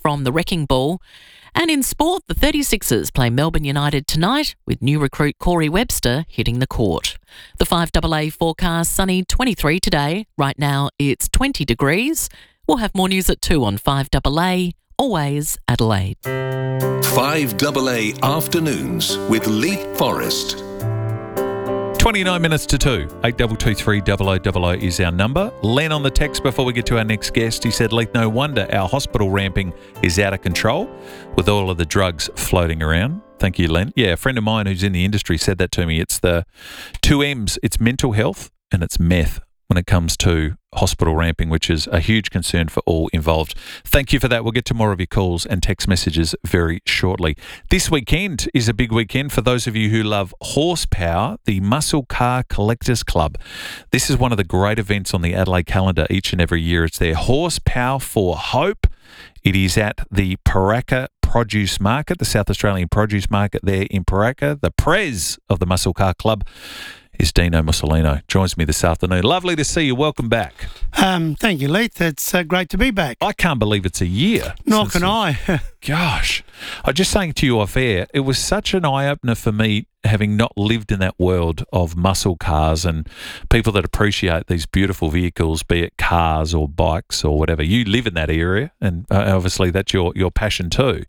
from the Wrecking Ball. And in sport, the 36ers play Melbourne United tonight with new recruit Corey Webster hitting the court. The 5AA forecast sunny 23 today. Right now it's 20 degrees. We'll have more news at 2 on 5AA. Always Adelaide. 5AA Afternoons with Leith Forrest. 29 minutes to 2. 8223 0000 is our number. Len on the text before we get to our next guest. He said, Leith, no wonder our hospital ramping is out of control with all of the drugs floating around. Thank you, Len. Yeah, a friend of mine who's in the industry said that to me. It's the two M's. It's mental health and it's meth when it comes to hospital ramping, which is a huge concern for all involved. Thank you for that. We'll get to more of your calls and text messages very shortly. This weekend is a big weekend for those of you who love horsepower, the Muscle Car Collectors Club. This is one of the great events on the Adelaide calendar each and every year. It's their Horsepower for Hope. It is at the Paraka Produce Market, the South Australian Produce Market there in Paraka. The Prez of the Muscle Car Club is Dino Mussolino. Joins me this afternoon. Lovely to see you. Welcome back. Thank you, Leith. It's great to be back. I can't believe it's a year. Nor can I. Gosh. I was just saying to you off air, it was such an eye-opener for me having not lived in that world of muscle cars and people that appreciate these beautiful vehicles, be it cars or bikes or whatever. You live in that area and obviously that's your passion too.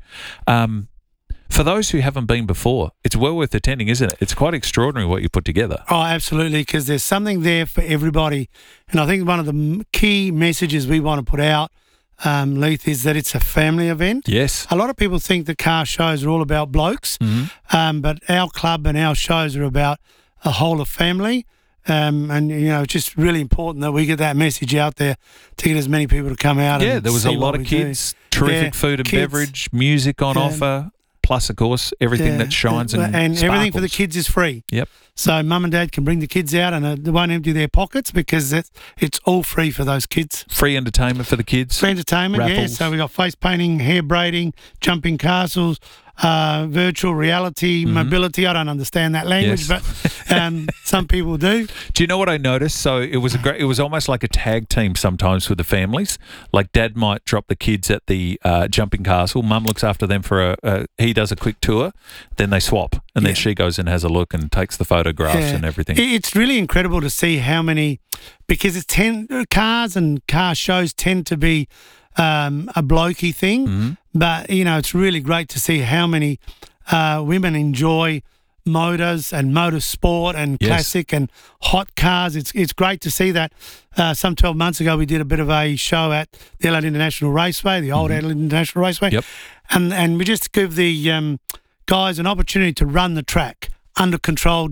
For those who haven't been before, it's well worth attending, isn't it? It's quite extraordinary what you put together. Oh, absolutely, because there's something there for everybody. And I think one of the key messages we want to put out, Leith, is that it's a family event. Yes. A lot of people think the car shows are all about blokes, but our club and our shows are about a whole of family. And, you know, it's just really important that we get that message out there to get as many people to come out. Yeah, and there was a lot of kids, terrific food and beverage, music on offer. Plus, of course, everything that shines and sparkles. Everything for the kids is free. Yep. So mum and dad can bring the kids out and they won't empty their pockets because it's all free for those kids. Free entertainment for the kids. Free entertainment, raffles. yeah. So we got face painting, hair braiding, jumping castles, virtual reality, mobility. I don't understand that language, but some people do. Do you know what I noticed? So it was almost like a tag team sometimes with the families. Like dad might drop the kids at the jumping castle. Mum looks after them for he does a quick tour. Then they swap, and then she goes and has a look and takes the photographs and everything. It's really incredible to see how many, because it's cars and car shows tend to be a blokey thing, but you know it's really great to see how many women enjoy motors and motorsport and classic and hot cars. It's great to see that. Some 12 months ago we did a bit of a show at the Adelaide International Raceway, the old Adelaide International Raceway, and we just give the guys an opportunity to run the track under controlled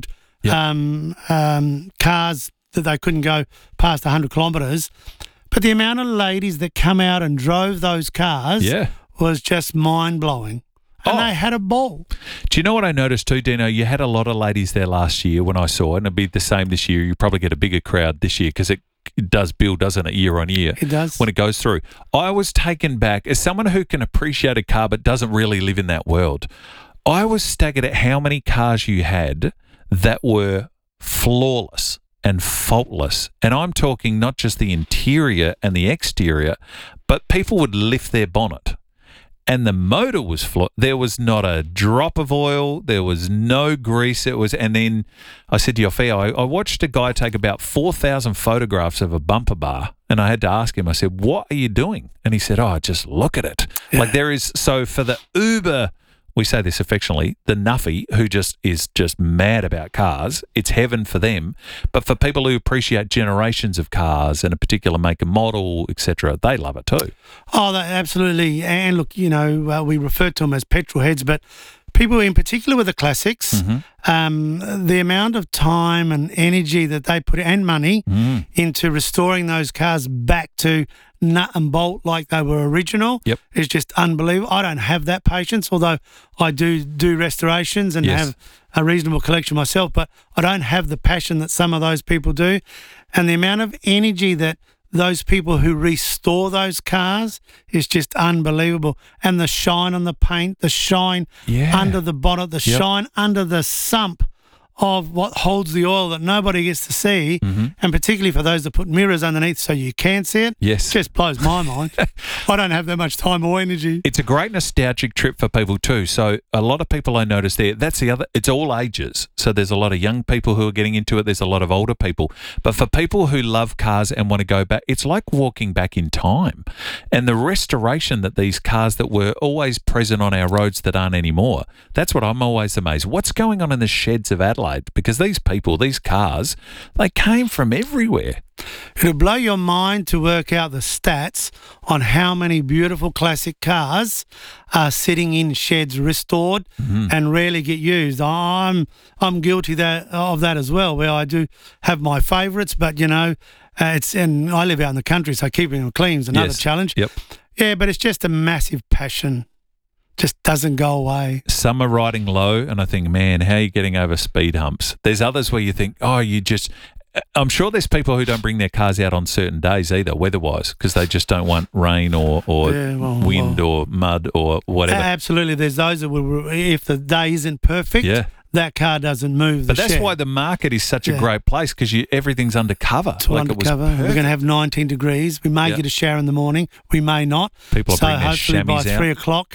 cars that they couldn't go past 100 kilometres. But the amount of ladies that come out and drove those cars was just mind-blowing. And they had a ball. Do you know what I noticed too, Dino? You had a lot of ladies there last year when I saw it, and it'll be the same this year. You probably get a bigger crowd this year because it does build, doesn't it, year on year? It does. When it goes through. I was taken back, as someone who can appreciate a car but doesn't really live in that world, I was staggered at how many cars you had that were flawless and faultless. And I'm talking not just the interior and the exterior, but people would lift their bonnet. And the motor was flawed. There was not a drop of oil. There was no grease. And then I said to Yofia, I watched a guy take about 4,000 photographs of a bumper bar. And I had to ask him, I said, what are you doing? And he said, just look at it. Yeah. Like there is, so for the uber, we say this affectionately, the nuffy who is just mad about cars, it's heaven for them. But for people who appreciate generations of cars and a particular make and model, etc., they love it too. Oh, absolutely. And look, you know, we refer to them as petrol heads, but people in particular with the classics, the amount of time and energy that they put and money into restoring those cars back to nut and bolt like they were original is just unbelievable. I don't have that patience, although I do restorations and have a reasonable collection myself, but I don't have the passion that some of those people do. And the amount of energy that those people who restore those cars is just unbelievable. And the shine on the paint, the shine under the bonnet, the shine under the sump of what holds the oil that nobody gets to see, and particularly for those that put mirrors underneath so you can see it. Yes. Just blows my mind. I don't have that much time or energy. It's a great nostalgic trip for people too. So a lot of people I notice there, that's the other, it's all ages. So there's a lot of young people who are getting into it. There's a lot of older people. But for people who love cars and want to go back, it's like walking back in time. And the restoration that these cars that were always present on our roads that aren't anymore, that's what I'm always amazed. What's going on in the sheds of Adelaide? Because these people, these cars, they came from everywhere. It'll blow your mind to work out the stats on how many beautiful classic cars are sitting in sheds restored and rarely get used. I'm guilty of that as well, where I do have my favourites, but and I live out in the country, so keeping them clean is another challenge. Yep. Yeah, but it's just a massive passion. Just doesn't go away. Some are riding low, and I think, man, how are you getting over speed humps? There's others where you think, I'm sure there's people who don't bring their cars out on certain days either, weather-wise, because they just don't want rain or wind or mud or whatever. Absolutely. There's those that will, if the day isn't perfect, that car doesn't move the But that's shed. why the market is such a great place, because everything's undercover. It's all undercover. We're going to have 19 degrees. We may get a shower in the morning. We may not. People are bringing their hopefully by chamois out. 3 o'clock,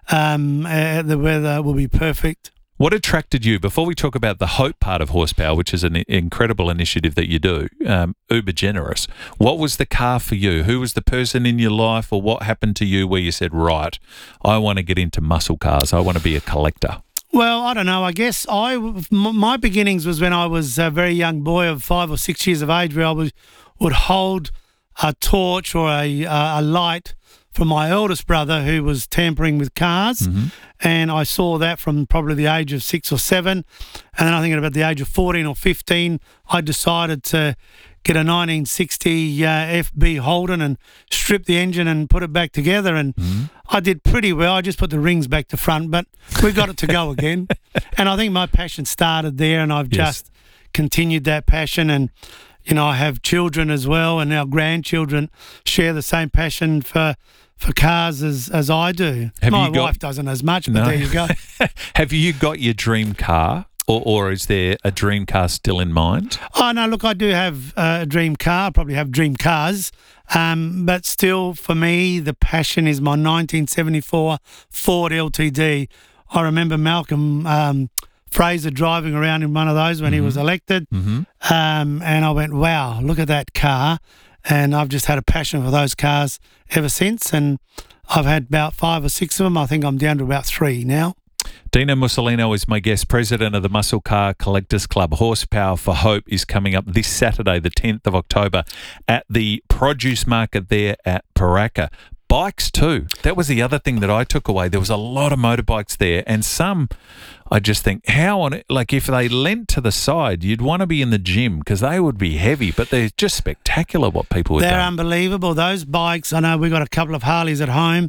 the weather will be perfect. What attracted you, before we talk about the Hope part of Horsepower, which is an incredible initiative that you do, uber generous, what was the car for you? Who was the person in your life, or what happened to you where you said, right, I want to get into muscle cars. I want to be a collector? Well, I don't know. I guess my beginnings was when I was a very young boy of 5 or 6 years of age, where I would hold a torch or a light from my eldest brother who was tampering with cars. And I saw that from probably the age of 6 or 7. And then I think at about the age of 14 or 15, I decided to get a 1960 FB Holden and strip the engine and put it back together. And I did pretty well. I just put the rings back to front, but we got it to go again. And I think my passion started there, and I've just continued that passion. And, I have children as well, and our grandchildren share the same passion for cars as I do. My wife doesn't as much, but there you go. Have you got your dream car? Or is there a dream car still in mind? Oh, no, look, I do have a dream car. I probably have dream cars. But still, for me, the passion is my 1974 Ford LTD. I remember Malcolm Fraser driving around in one of those when he was elected. And I went, wow, look at that car. And I've just had a passion for those cars ever since. And I've had about 5 or 6 of them. I think I'm down to about 3 now. Dino Mussolino is my guest, president of the Muscle Car Collectors Club. Horsepower for Hope is coming up this Saturday, the 10th of October, at the produce market there at Paraka. Bikes too. That was the other thing that I took away. There was a lot of motorbikes there, and some, I just think, if they leant to the side, you'd want to be in the gym because they would be heavy, but they're just spectacular what people would do. They're unbelievable. Those bikes, I know we've got a couple of Harleys at home.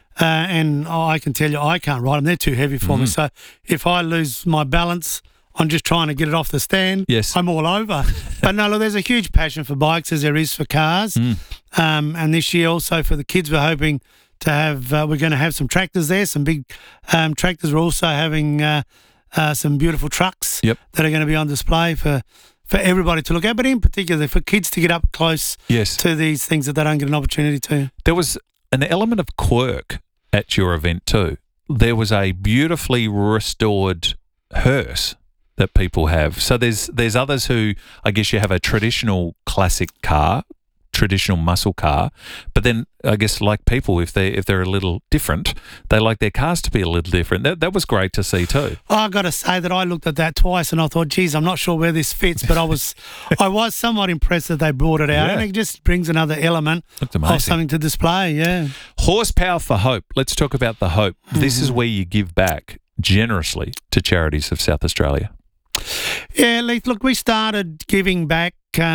And I can tell you, I can't ride them. They're too heavy for me. So if I lose my balance on just trying to get it off the stand, I'm all over. But no, look, there's a huge passion for bikes as there is for cars. And this year also for the kids, we're hoping to have, we're going to have some tractors there, some big tractors. We're also having some beautiful trucks that are going to be on display for everybody to look at, but in particular for kids to get up close to these things that they don't get an opportunity to. There was an element of quirk at your event too. There was a beautifully restored hearse that people have. So there's others who, I guess you have a traditional classic car, traditional muscle car, but then I guess like people, if they're a little different, they like their cars to be a little different. That was great to see too. I've got to say that I looked at that twice and I thought, geez, I'm not sure where this fits, but I was somewhat impressed that they brought it out, and it just brings another element of something to display. Horsepower for Hope. Let's talk about the Hope. This is where you give back generously to charities of South Australia. Yeah, look, we started giving back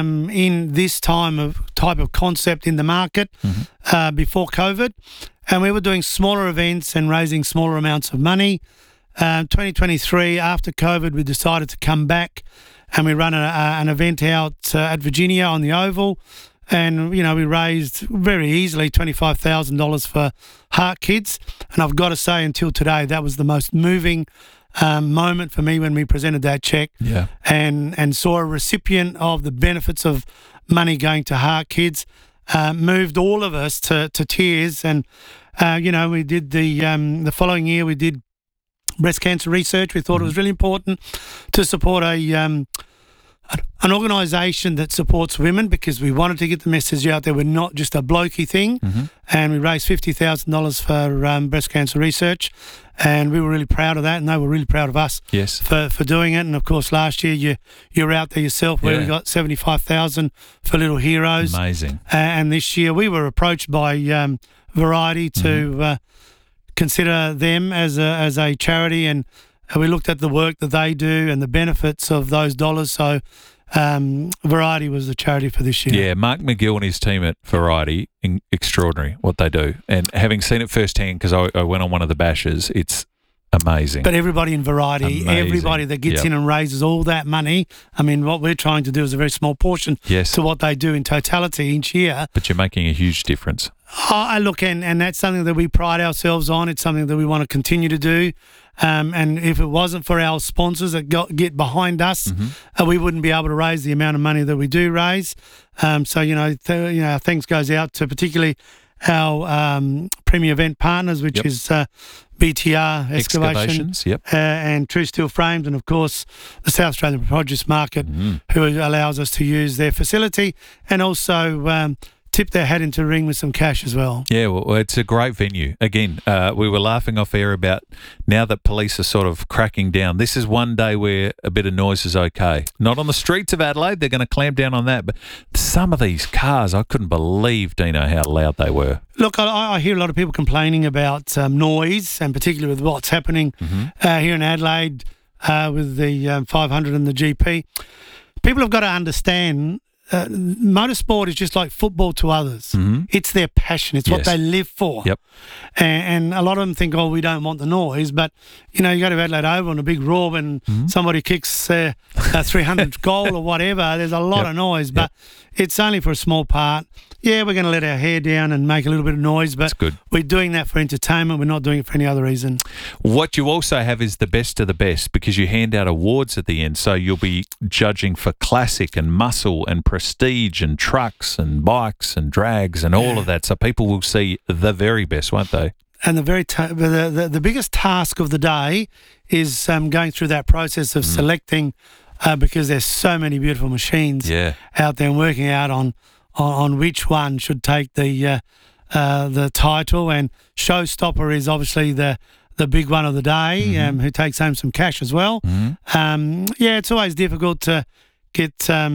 in this type of concept in the market before COVID, and we were doing smaller events and raising smaller amounts of money. 2023, after COVID, we decided to come back, and we run an event out at Virginia on the Oval, and we raised very easily $25,000 for Heart Kids, and I've got to say, until today, that was the most moving moment for me when we presented that cheque, and saw a recipient of the benefits of money going to Heart Kids. Moved all of us to tears, and we did the following year we did breast cancer research. We thought it was really important to support an organisation that supports women, because we wanted to get the message out there. We're not just a blokey thing, and we raised $50,000 for breast cancer research, and we were really proud of that, and they were really proud of us for doing it. And of course, last year you're out there yourself, where we got $75,000 for Little Heroes. Amazing. And this year we were approached by Variety to consider them as a charity, and we looked at the work that they do and the benefits of those dollars. So Variety was the charity for this year. Yeah, Mark McGill and his team at Variety, extraordinary what they do. And having seen it firsthand, because I went on one of the bashes, it's amazing. But everybody in Variety, everybody that gets in and raises all that money, I mean, what we're trying to do is a very small portion to what they do in totality each year. But you're making a huge difference. Look, and that's something that we pride ourselves on. It's something that we want to continue to do. And if it wasn't for our sponsors that get behind us, we wouldn't be able to raise the amount of money that we do raise. So thanks goes out to particularly our premier event partners, which is BTR Excavations, and True Steel Frames, and of course the South Australian Produce Market, who allows us to use their facility, and also tip their hat into the ring with some cash as well. Yeah, well, it's a great venue. Again, we were laughing off air about now that police are sort of cracking down. This is one day where a bit of noise is okay. Not on the streets of Adelaide, they're going to clamp down on that, but some of these cars, I couldn't believe, Dino, how loud they were. Look, I hear a lot of people complaining about noise, and particularly with what's happening here in Adelaide with the 500 and the GP. People have got to understand motorsport is just like football to others. It's their passion. It's what they live for. And a lot of them think, we don't want the noise. But, you go to Adelaide Oval on a big roar and somebody kicks a 300 goal or whatever. There's a lot of noise, but it's only for a small part. Yeah, we're going to let our hair down and make a little bit of noise, but we're doing that for entertainment. We're not doing it for any other reason. What you also have is the best of the best, because you hand out awards at the end. So you'll be judging for classic and muscle and prestige and trucks and bikes and drags and all of that. So people will see the very best, won't they? And the biggest task of the day is going through that process of selecting, because there's so many beautiful machines out there, and working out on which one should take the title. And Showstopper is obviously the big one of the day, who takes home some cash as well. It's always difficult to get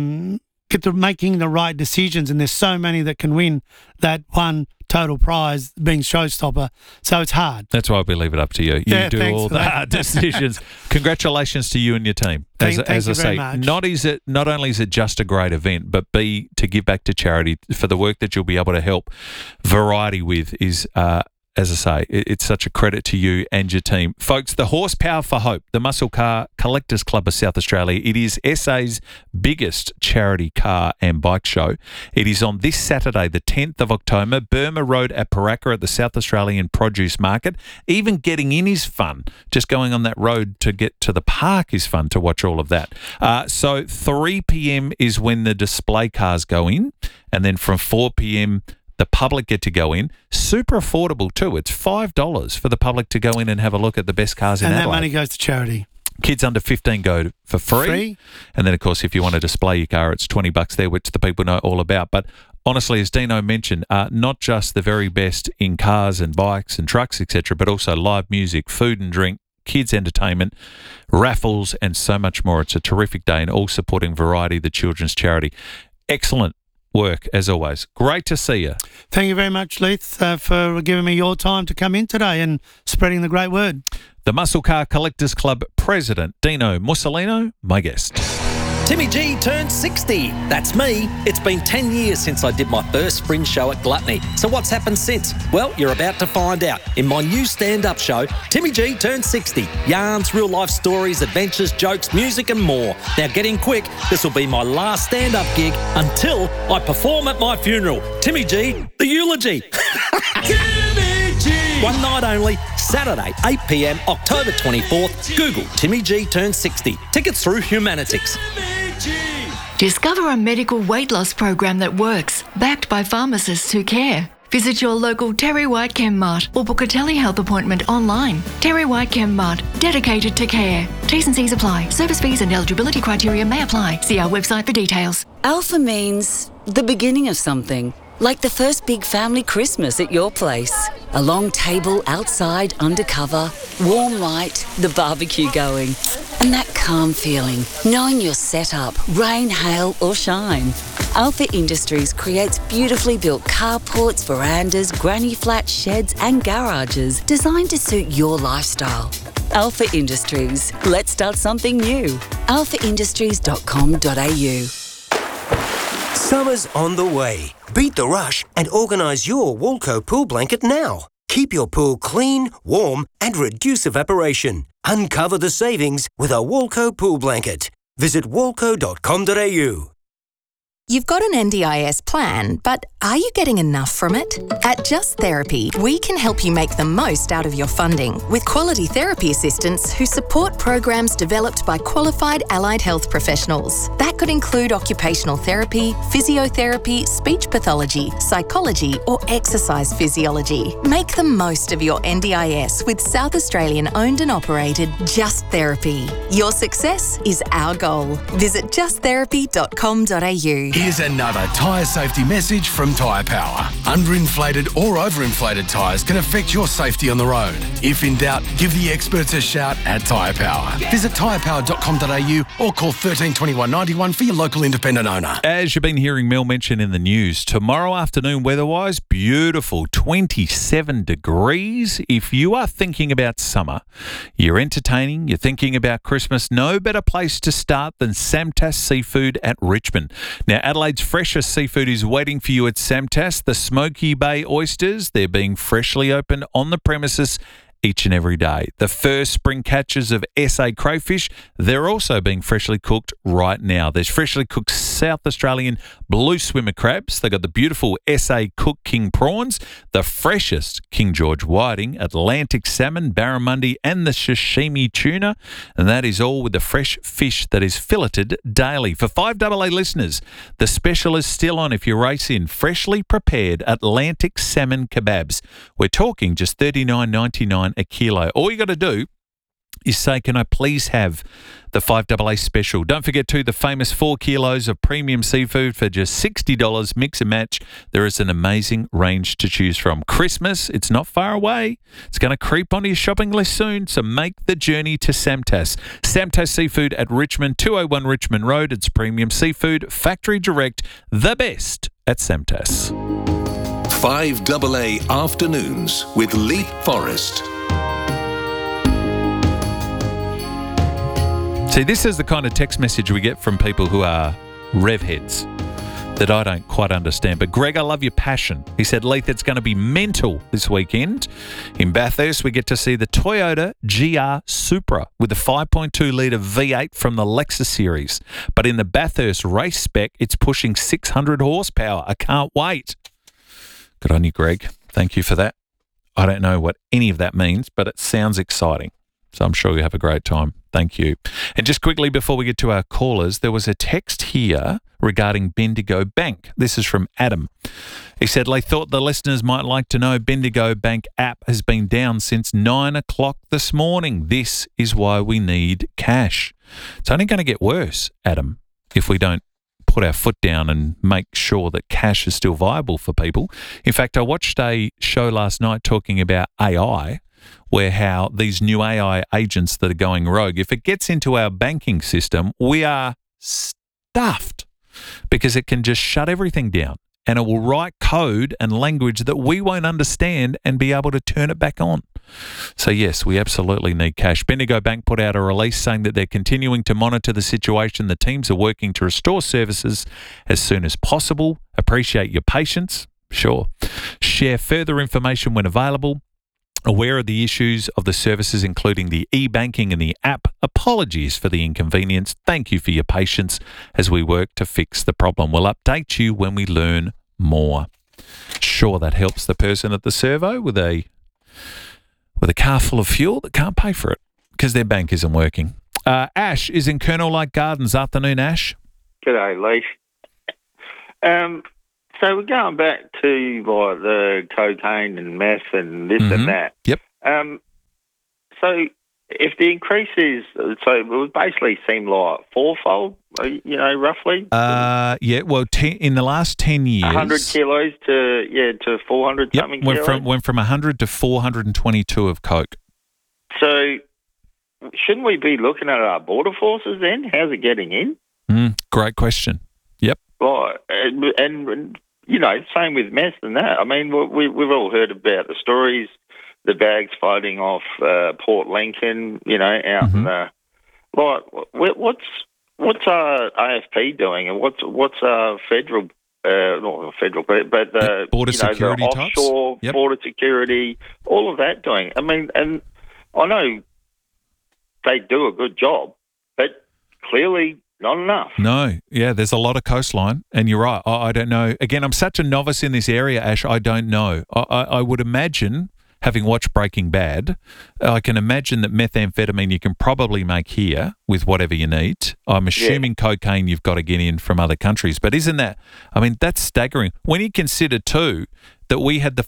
to making the right decisions, and there's so many that can win that one total prize, being Showstopper, so it's hard. That's why we leave it up to you. You do all the hard decisions. Congratulations to you and your team. Thank you very much. Not only is it just a great event, but B, to give back to charity for the work that you'll be able to help Variety with is as I say, it's such a credit to you and your team. Folks, the Horsepower for Hope, the Muscle Car Collectors Club of South Australia, it is SA's biggest charity car and bike show. It is on this Saturday, the 10th of October, Burma Road at Paraka at the South Australian Produce Market. Even getting in is fun. Just going on that road to get to the park is fun to watch all of that. So 3 p.m. is when the display cars go in, and then from 4 p.m., the public get to go in. Super affordable too. It's $5 for the public to go in and have a look at the best cars in Adelaide. And that money goes to charity. Kids under 15 go for free. And then, of course, if you want to display your car, it's $20 there, which the people know all about. But honestly, as Dino mentioned, not just the very best in cars and bikes and trucks, etc., but also live music, food and drink, kids entertainment, raffles, and so much more. It's a terrific day, and all supporting Variety, the children's charity. Excellent work as always. Great to see you. Thank you very much, Leith, for giving me your time to come in today and spreading the great word. The Muscle Car Collectors Club President, Dino Mussolino, my guest. Timmy G turned 60. That's me. It's been 10 years since I did my first fringe show at Gluttony. So what's happened since? Well, you're about to find out in my new stand-up show, Timmy G turned 60. Yarns, real-life stories, adventures, jokes, music and more. Now get in quick. This will be my last stand-up gig until I perform at my funeral. Timmy G, the eulogy. Timmy G. One night only, Saturday, 8 p.m, October 24th. Google Timmy G turns 60. Tickets through Humanitix. Discover a medical weight loss program that works, backed by pharmacists who care. Visit your local Terry White Chem Mart or book a telehealth appointment online. Terry White Chem Mart, dedicated to care. T's and C's apply. Service fees and eligibility criteria may apply. See our website for details. Alpha means the beginning of something. Like the first big family Christmas at your place. A long table outside, undercover, warm light, the barbecue going. And that calm feeling, knowing you're set up, rain, hail or shine. Alpha Industries creates beautifully built carports, verandas, granny flats, sheds and garages designed to suit your lifestyle. Alpha Industries. Let's start something new. alphaindustries.com.au. Summer's on the way. Beat the rush and organise your Walco pool blanket now. Keep your pool clean, warm and reduce evaporation. Uncover the savings with a Walco pool blanket. Visit walco.com.au. You've got an NDIS plan, but are you getting enough from it? At Just Therapy, we can help you make the most out of your funding with quality therapy assistants who support programs developed by qualified allied health professionals. That could include occupational therapy, physiotherapy, speech pathology, psychology, or exercise physiology. Make the most of your NDIS with South Australian owned and operated Just Therapy. Your success is our goal. Visit justtherapy.com.au. Here's another tyre safety message from Tyre Power. Underinflated or overinflated tyres can affect your safety on the road. If in doubt, give the experts a shout at Tyre Power. Visit tyrepower.com.au or call 13 21 91 for your local independent owner. As you've been hearing Mel mention in the news, tomorrow afternoon weather-wise, beautiful, 27 degrees. If you are thinking about summer, you're entertaining, you're thinking about Christmas, no better place to start than Samtas Seafood at Richmond. Now, Adelaide's freshest seafood is waiting for you at Samtas. The Smoky Bay oysters, they're being freshly opened on the premises each and every day. The first spring catches of SA crayfish, they're also being freshly cooked right now. There's freshly cooked South Australian blue swimmer crabs. They've got the beautiful SA Cook King prawns, the freshest King George whiting, Atlantic salmon, barramundi and the sashimi tuna. And that is all with the fresh fish that is filleted daily. For 5AA listeners, the special is still on if you race in freshly prepared Atlantic salmon kebabs. We're talking just $39.99 a kilo. All you got to do is say, can I please have the 5AA special? Don't forget too, the famous 4 kilos of premium seafood for just $60, mix and match. There is an amazing range to choose from. Christmas, it's not far away. It's going to creep onto your shopping list soon, so make the journey to Samtas. Samtas Seafood at Richmond, 201 Richmond Road. It's premium seafood, factory direct, the best at Samtas. 5AA Afternoons with Leith Forrest. See, this is the kind of text message we get from people who are rev heads that I don't quite understand. But Greg, I love your passion. He said, Leith, it's going to be mental this weekend. In Bathurst, we get to see the Toyota GR Supra with the 5.2 litre V8 from the Lexus series. But in the Bathurst race spec, it's pushing 600 horsepower. I can't wait. Good on you, Greg. Thank you for that. I don't know what any of that means, but it sounds exciting. So I'm sure you have a great time. Thank you. And just quickly before we get to our callers, there was a text here regarding Bendigo Bank. This is from Adam. He said, they thought the listeners might like to know Bendigo Bank app has been down since 9 o'clock this morning. This is why we need cash. It's only going to get worse, Adam, if we don't put our foot down and make sure that cash is still viable for people. In fact, I watched a show last night talking about AI, where how these new AI agents that are going rogue, if it gets into our banking system, we are stuffed because it can just shut everything down and it will write code and language that we won't understand and be able to turn it back on. So yes, we absolutely need cash. Bendigo Bank put out a release saying that they're continuing to monitor the situation. The teams are working to restore services as soon as possible. Appreciate your patience. Sure. Share further information when available. Aware of the issues of the services, including the e-banking and the app. Apologies for the inconvenience. Thank you for your patience as we work to fix the problem. We'll update you when we learn more. Sure, that helps the person at the servo with a with a car full of fuel that can't pay for it because their bank isn't working. Ash is in Colonel Light Gardens. Afternoon, Ash. G'day, Leaf. So we're going back to like the cocaine and meth and this and that. Yep. So if the increase is, so it would basically seem like fourfold, roughly. Yeah. Well, in the last 10 years, 100 kilos to 400 something kilos. Went from 100 to 422 of coke. So shouldn't we be looking at our border forces then? How's it getting in? Great question. Yep. Right, and same with meth and that. I mean, we've all heard about the stories, the bags floating off Port Lincoln, out in the what's our AFP doing, and what's our federal, not federal, but the border security the offshore types? border security, all of that doing. I mean, and I know they do a good job, but clearly not enough. No, yeah, there's a lot of coastline, and you're right. I don't know. Again, I'm such a novice in this area, Ash. I don't know. I would imagine, having watched Breaking Bad, I can imagine that methamphetamine you can probably make here with whatever you need. I'm assuming cocaine you've got to get in from other countries. But isn't that, I mean, that's staggering. When you consider, too, that we had the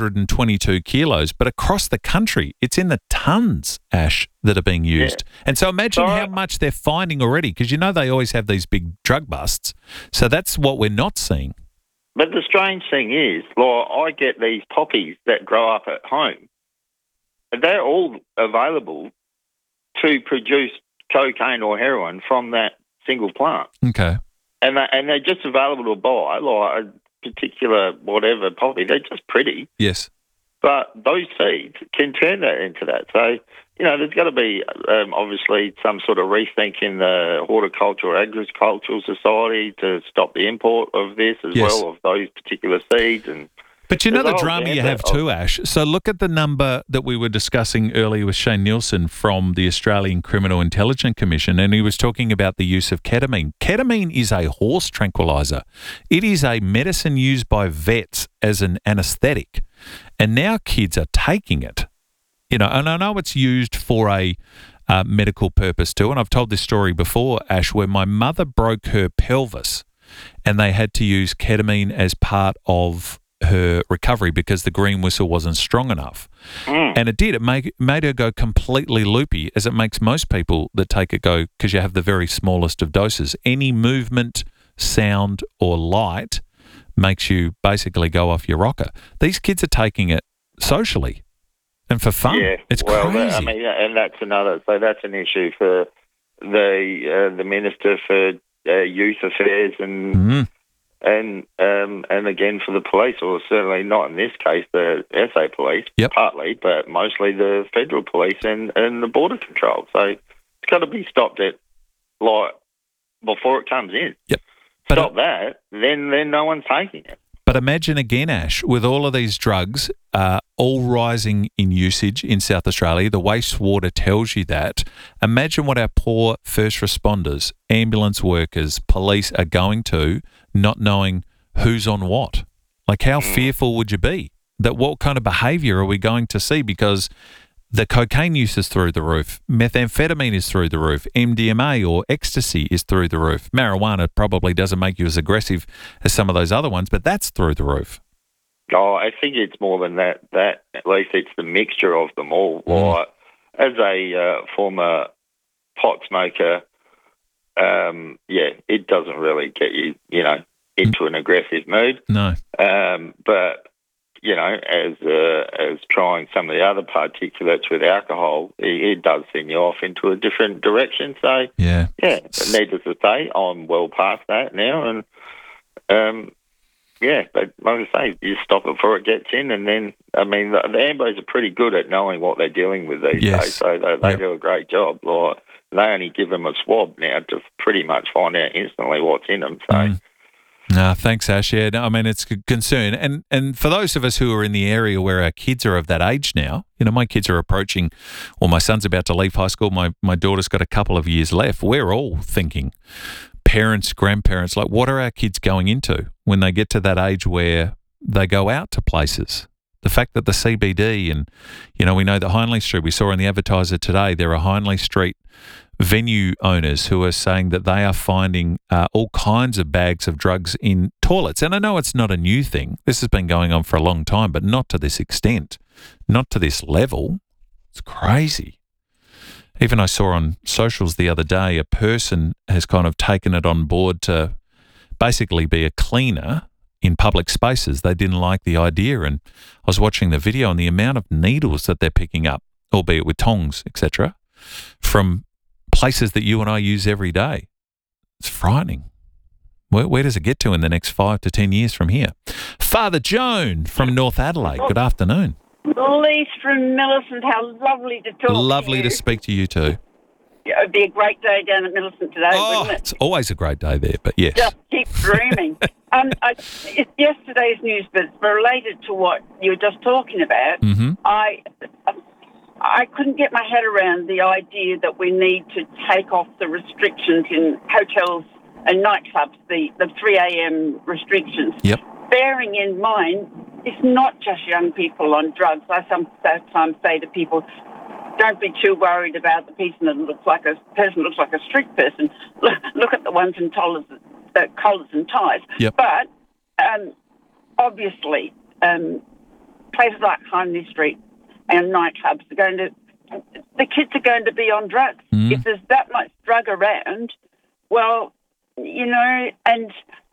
422 kilos, but across the country, it's in the tons, Ash, that are being used. Yeah. And so imagine how much they're finding already, because they always have these big drug busts. So that's what we're not seeing. But the strange thing is, I get these poppies that grow up at home. They're all available to produce cocaine or heroin from that single plant. Okay. And they're just available to buy, like a particular whatever poppy. They're just pretty. Yes. But those seeds can turn that into that. So, there's got to be obviously some sort of rethink in the Horticultural Agricultural Society to stop the import of this as well, of those particular seeds. But the drama you have too, Ash. So look at the number that we were discussing earlier with Shane Nielsen from the Australian Criminal Intelligence Commission, and he was talking about the use of ketamine. Ketamine is a horse tranquilizer. It is a medicine used by vets as an anaesthetic, and now kids are taking it. And I know it's used for a medical purpose too, and I've told this story before, Ash, where my mother broke her pelvis, and they had to use ketamine as part of her recovery because the green whistle wasn't strong enough. And it did. It made her go completely loopy, as it makes most people that take it go, because you have the very smallest of doses. Any movement, sound or light makes you basically go off your rocker. These kids are taking it socially and for fun. Yeah, it's crazy. And that's another. So that's an issue for the Minister for Youth Affairs and again for the police, or certainly not in this case the SA police, partly, but mostly the federal police and the border control. So it's got to be stopped at before it comes in. Yep. Stop that, then no one's taking it. But imagine again, Ash, with all of these drugs all rising in usage in South Australia, the wastewater tells you that. Imagine what our poor first responders, ambulance workers, police are going to, not knowing who's on what. Like, how fearful would you be? That what kind of behaviour are we going to see? Because the cocaine use is through the roof. Methamphetamine is through the roof. MDMA or ecstasy is through the roof. Marijuana probably doesn't make you as aggressive as some of those other ones, but that's through the roof. Oh, I think it's more than that. At least it's the mixture of them all. Like, as a former pot smoker, it doesn't really get you, into an aggressive mood. No. But as trying some of the other particulates with alcohol, it does send you off into a different direction. So, needless to say, I'm well past that now. And, but like I say, you stop it before it gets in. And then, the AMBOs are pretty good at knowing what they're dealing with these days. So they do a great job. Like, they only give them a swab now to pretty much find out instantly what's in them. So. No, thanks, Ash. Yeah, no, it's a concern. And for those of us who are in the area where our kids are of that age now, my kids are approaching, or my son's about to leave high school, my daughter's got a couple of years left. We're all thinking, parents, grandparents, like, what are our kids going into when they get to that age where they go out to places? the fact that the CBD and, we know that Hindley Street, we saw in the Advertiser today, there are Hindley Street venue owners who are saying that they are finding all kinds of bags of drugs in toilets. And I know it's not a new thing. This has been going on for a long time, but not to this extent, not to this level. It's crazy. Even I saw on socials the other day, a person has kind of taken it on board to basically be a cleaner in public spaces. They didn't like the idea. And I was watching the video, and the amount of needles that they're picking up, albeit with tongs, etc., from places that you and I use every day. It's frightening. Where does it get to in the next 5 to 10 years from here? Father Joan from North Adelaide, good afternoon. Leith from Millicent, how lovely to talk to you. Lovely to speak to you too. Yeah, it'd be a great day down at Millicent today, wouldn't it? It's always a great day there, but yes. Just keep dreaming. It's yesterday's news, but it's related to what you were just talking about. Mm-hmm. I couldn't get my head around the idea that we need to take off the restrictions in hotels and nightclubs, the 3 a.m. restrictions. Yep. Bearing in mind, it's not just young people on drugs. I sometimes say to people, don't be too worried about the person that looks like a strict person. Look at the ones in collars and ties. Yep. But obviously, places like Hindley Street and nightclubs the kids are going to be on drugs. Mm. If there's that much drug around, well, and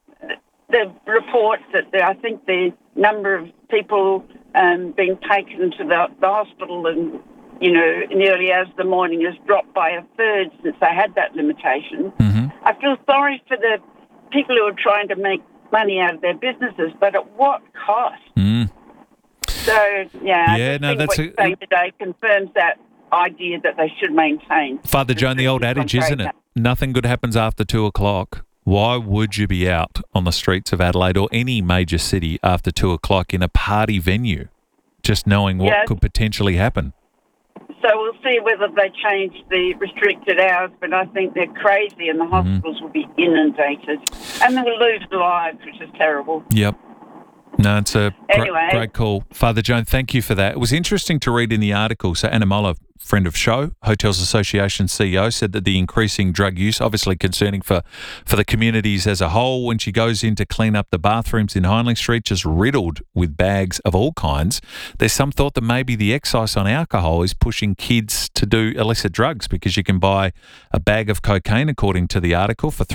the reports that I think the number of people being taken to the hospital and, in the early hours of the morning has dropped by a third since they had that limitation. Mm-hmm. I feel sorry for the people who are trying to make money out of their businesses, but at what cost? Mm. So, I think what you're saying today confirms that idea that they should maintain. Father Joan, the old adage, isn't it? Nothing good happens after 2 o'clock. Why would you be out on the streets of Adelaide or any major city after 2 o'clock in a party venue, just knowing what could potentially happen? So we'll see whether they change the restricted hours, but I think they're crazy and the hospitals will be inundated. And they'll lose lives, which is terrible. Yep. No, it's a great call. Father Joan, thank you for that. It was interesting to read in the article. So Anna Moller, friend of show, Hotels Association CEO, said that the increasing drug use, obviously concerning for the communities as a whole, when she goes in to clean up the bathrooms in Hindley Street, just riddled with bags of all kinds. There's some thought that maybe the excise on alcohol is pushing kids to do illicit drugs, because you can buy a bag of cocaine, according to the article, for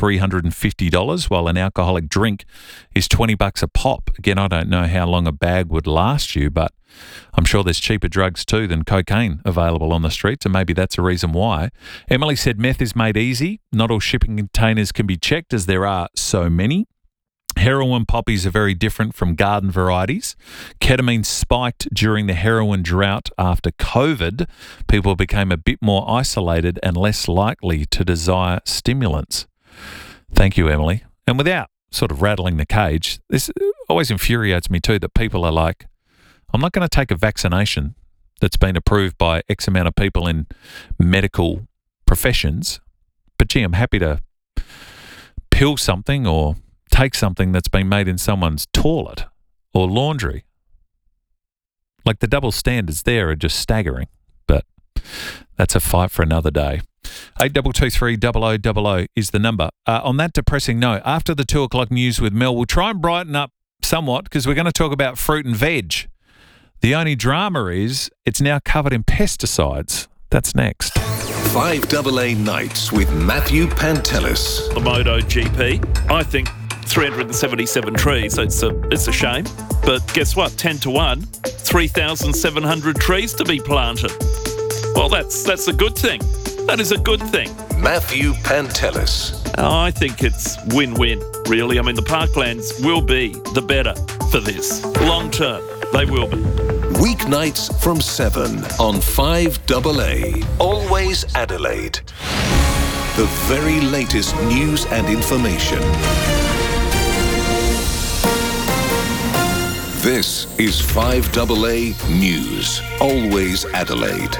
$350, while an alcoholic drink is $20 a pop. Again, I don't know how long a bag would last you, but I'm sure there's cheaper drugs too than cocaine available on the streets, and maybe that's a reason why. Emily said meth is made easy. Not all shipping containers can be checked, as there are so many. Heroin poppies are very different from garden varieties. Ketamine spiked during the heroin drought after COVID. People became a bit more isolated and less likely to desire stimulants. Thank you, Emily. And without sort of rattling the cage, this always infuriates me too, that people are like, I'm not going to take a vaccination that's been approved by X amount of people in medical professions, but gee, I'm happy to pill something or take something that's been made in someone's toilet or laundry. Like, the double standards there are just staggering, but that's a fight for another day. 8223 0000 is the number. On that depressing note, after the 2 o'clock news with Mel, we'll try and brighten up somewhat, because we're going to talk about fruit and veg. The only drama is it's now covered in pesticides. That's next. 5AA Nights with Matthew Pantelis. The MotoGP, I think 377 trees. It's a shame. But guess what? 10 to 1, 3,700 trees to be planted. Well, that's a good thing. That is a good thing. Matthew Pantelis. I think it's win-win, really. I mean, the parklands will be the better for this. Long term, they will be. Weeknights from 7 on 5AA. Always Adelaide. The very latest news and information. This is 5AA News. Always Adelaide.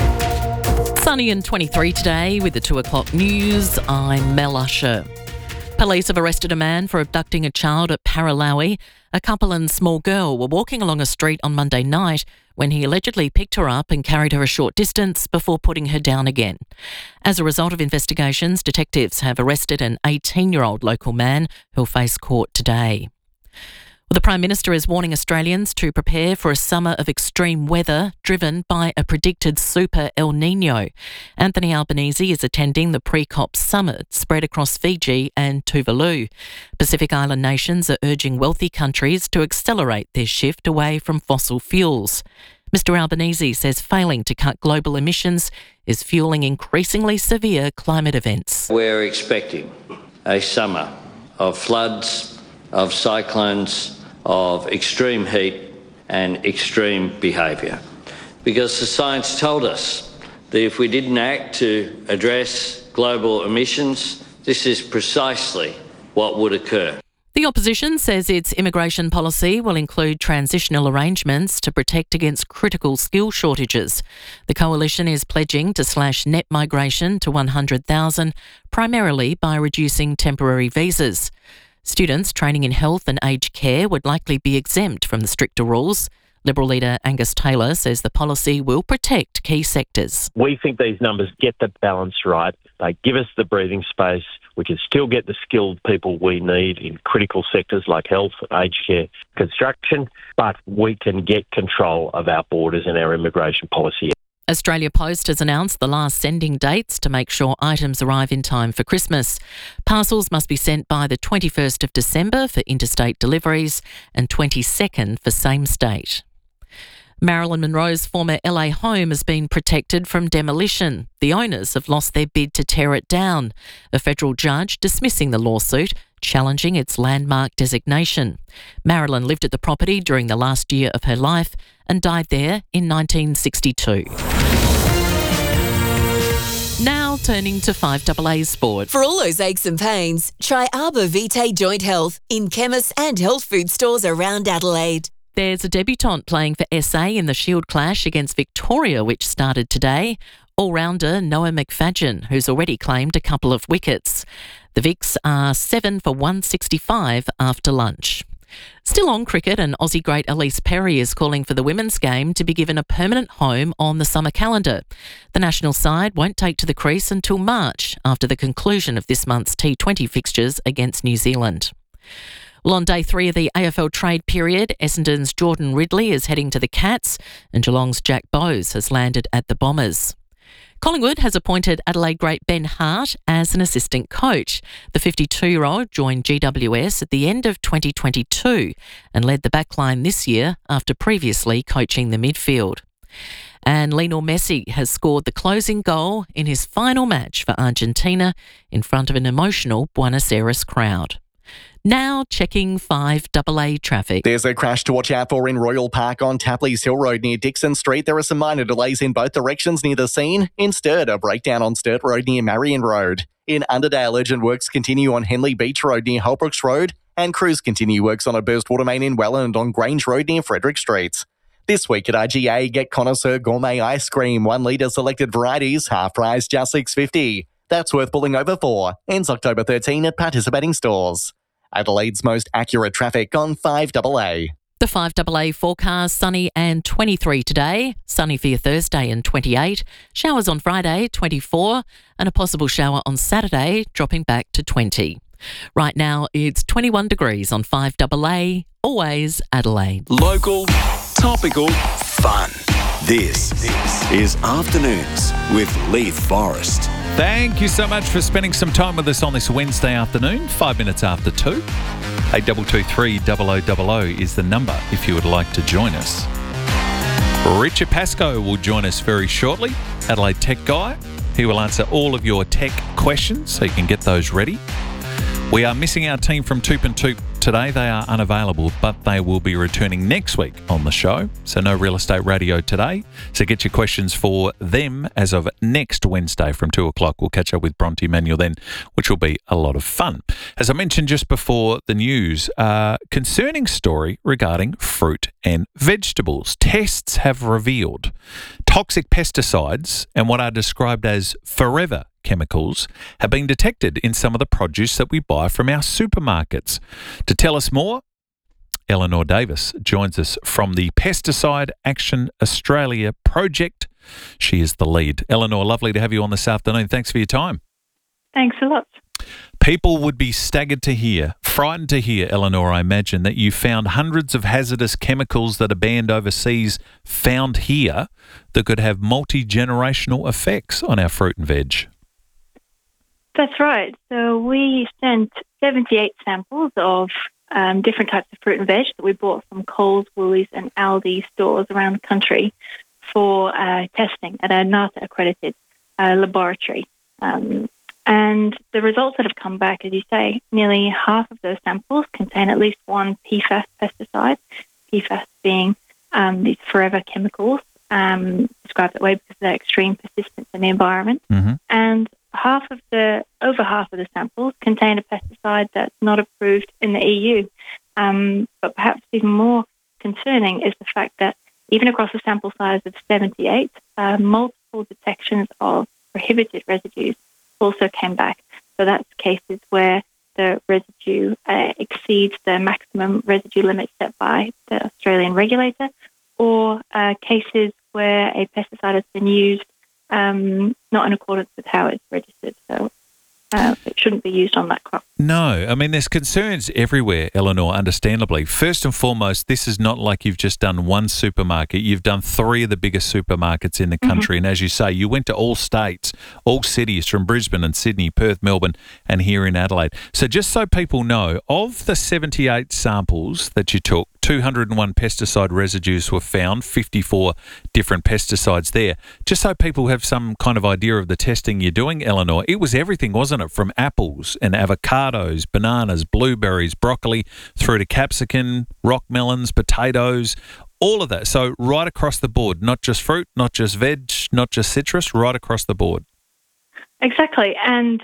Sunny and 23 today with the 2 o'clock news. I'm Mel Usher. Police have arrested a man for abducting a child at Paralawi. A couple and small girl were walking along a street on Monday night when he allegedly picked her up and carried her a short distance before putting her down again. As a result of investigations, detectives have arrested an 18-year-old local man who'll face court today. Well, the Prime Minister is warning Australians to prepare for a summer of extreme weather driven by a predicted super El Niño. Anthony Albanese is attending the pre-COP summit spread across Fiji and Tuvalu. Pacific Island nations are urging wealthy countries to accelerate their shift away from fossil fuels. Mr Albanese says failing to cut global emissions is fueling increasingly severe climate events. We're expecting a summer of floods, of cyclones, of extreme heat and extreme behaviour. Because the science told us that if we didn't act to address global emissions, this is precisely what would occur. The opposition says its immigration policy will include transitional arrangements to protect against critical skill shortages. The coalition is pledging to slash net migration to 100,000, primarily by reducing temporary visas. Students training in health and aged care would likely be exempt from the stricter rules. Liberal leader Angus Taylor says the policy will protect key sectors. We think these numbers get the balance right. They give us the breathing space. We can still get the skilled people we need in critical sectors like health, aged care, construction, but we can get control of our borders and our immigration policy. Australia Post has announced the last sending dates to make sure items arrive in time for Christmas. Parcels must be sent by the 21st of December for interstate deliveries and 22nd for same state. Marilyn Monroe's former LA home has been protected from demolition. The owners have lost their bid to tear it down. A federal judge dismissing the lawsuit, challenging its landmark designation. Marilyn lived at the property during the last year of her life and died there in 1962. Now turning to 5AA Sport. For all those aches and pains, try Arbor Vitae Joint Health in chemists and health food stores around Adelaide. There's a debutant playing for SA in the Shield clash against Victoria, which started today. All-rounder Noah McFadden, who's already claimed a couple of wickets. The Vics are 7 for 165 after lunch. Still on cricket, and Aussie great Elise Perry is calling for the women's game to be given a permanent home on the summer calendar. The national side won't take to the crease until March, after the conclusion of this month's T20 fixtures against New Zealand. Well, on day 3 of the AFL trade period, Essendon's Jordan Ridley is heading to the Cats and Geelong's Jack Bowes has landed at the Bombers. Collingwood has appointed Adelaide great Ben Hart as an assistant coach. The 52-year-old joined GWS at the end of 2022 and led the backline this year after previously coaching the midfield. And Lionel Messi has scored the closing goal in his final match for Argentina in front of an emotional Buenos Aires crowd. Now checking 5AA traffic. There's a crash to watch out for in Royal Park on Tapley's Hill Road near Dixon Street. There are some minor delays in both directions near the scene. In Sturt, a breakdown on Sturt Road near Marion Road. In Underdale, urgent works continue on Henley Beach Road near Holbrooks Road. And crews continue works on a burst water main in Welland on Grange Road near Frederick Street. This week at RGA, get Connoisseur Gourmet Ice Cream, 1 litre selected varieties, half price just $6.50. That's worth pulling over for. Ends October 13 at participating stores. Adelaide's most accurate traffic on 5AA. The 5AA forecast, sunny and 23 today, sunny for your Thursday and 28, showers on Friday 24 and a possible shower on Saturday dropping back to 20. Right now it's 21 degrees on 5AA, always Adelaide. Local, topical, fun. This is Afternoons with Leith Forrest. Thank you so much for spending some time with us on this Wednesday afternoon, 5 minutes after 2. 8223 0000 is the number if you would like to join us. Richard Pascoe will join us very shortly, Adelaide Tech Guy. He will answer all of your tech questions, so you can get those ready. We are missing our team from Toop and Toop today. They are unavailable, but they will be returning next week on the show. So no real estate radio today. So get your questions for them as of next Wednesday from 2 o'clock. We'll catch up with Bronte Manuel then, which will be a lot of fun. As I mentioned just before the news, concerning story regarding fruit and vegetables. Tests have revealed toxic pesticides and what are described as forever chemicals have been detected in some of the produce that we buy from our supermarkets. To tell us more, Eleanor Davis joins us from the Pesticide Action Australia project. She is the lead. Eleanor, lovely to have you on this afternoon. Thanks for your time. Thanks a lot. People would be staggered to hear, frightened to hear, Eleanor, I imagine, that you found hundreds of hazardous chemicals that are banned overseas found here that could have multi-generational effects on our fruit and veg. That's right. So we sent 78 samples of different types of fruit and veg that we bought from Coles, Woolies and Aldi stores around the country for testing at a NASA-accredited laboratory. And the results that have come back, as you say, nearly half of those samples contain at least one PFAS pesticide, PFAS being these forever chemicals, described that way because of their extreme persistence in the environment. Mm-hmm. And over half of the samples contain a pesticide that's not approved in the EU. But perhaps even more concerning is the fact that even across a sample size of 78, multiple detections of prohibited residues also came back. So that's cases where the residue exceeds the maximum residue limit set by the Australian regulator, or cases where a pesticide has been used not in accordance with how it's registered. So it shouldn't be used on that crop. No, I mean, there's concerns everywhere, Eleanor, understandably. First and foremost, this is not like you've just done one supermarket. You've done three of the biggest supermarkets in the country. Mm-hmm. And as you say, you went to all states, all cities from Brisbane and Sydney, Perth, Melbourne, and here in Adelaide. So just so people know, of the 78 samples that you took, 201 pesticide residues were found, 54 different pesticides there. Just so people have some kind of idea of the testing you're doing, Eleanor, it was everything, wasn't it? From apples and avocados, bananas, blueberries, broccoli, through to capsicum, rock melons, potatoes, all of that. So right across the board, not just fruit, not just veg, not just citrus, right across the board. Exactly. And